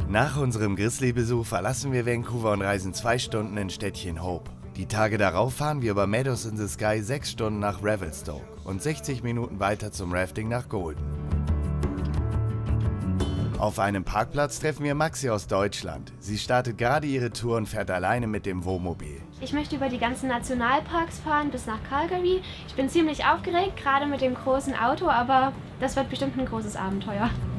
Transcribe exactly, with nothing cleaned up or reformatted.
Nach unserem Grizzly-Besuch verlassen wir Vancouver und reisen zwei Stunden ins Städtchen Hope. Die Tage darauf fahren wir über Meadows in the Sky sechs Stunden nach Revelstoke und sechzig Minuten weiter zum Rafting nach Golden. Auf einem Parkplatz treffen wir Maxi aus Deutschland. Sie startet gerade ihre Tour und fährt alleine mit dem Wohnmobil. Ich möchte über die ganzen Nationalparks fahren bis nach Calgary. Ich bin ziemlich aufgeregt, gerade mit dem großen Auto, aber das wird bestimmt ein großes Abenteuer.